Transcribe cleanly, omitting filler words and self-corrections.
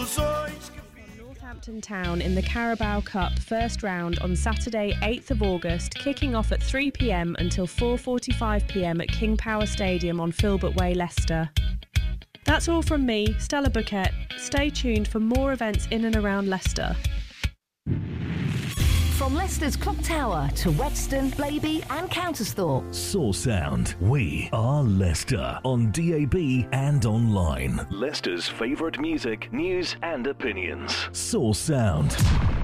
Northampton Town in the Carabao Cup first round on Saturday 8th of August, kicking off at 3 p.m. until 4:45 p.m. at King Power Stadium on Filbert Way, Leicester. That's all from me, Stella Bouquet. Stay tuned for more events in and around Leicester. From Leicester's Clock Tower to Whetstone, Blaby and Countersthorpe. Source Sound. We are Leicester on DAB and online. Leicester's favourite music, news and opinions. Source Sound.